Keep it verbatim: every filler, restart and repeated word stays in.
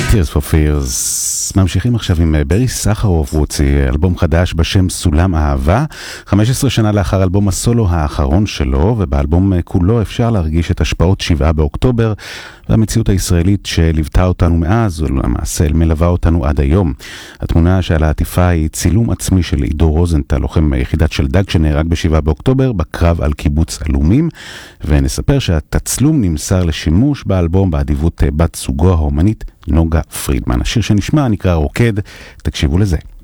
Tears for Fears. ממשיכים עכשיו עם ברי סחרוף, הוא הוציא אלבום חדש בשם סולם אהבה, חמש עשרה שנה לאחר אלבום הסולו האחרון שלו, ובאלבום כולו אפשר להרגיש את השפעות שבעה באוקטובר והמציאות הישראלית שליוותה אותנו מאז, ולמעשה מלווה אותנו עד היום. התמונה שעל העטיפה היא צילום עצמי של עידו רוזנטל, לוחם יחידת שלדג שנהרג בשבעה באוקטובר בקרב על קיבוץ אלומים, ונספר שהתצלום נמסר לשימוש באלבום באדיבות בת סוגו האומנית נוגה פרידמן. השיר שנשמע נקרא רוקד, תקשיבו לזה.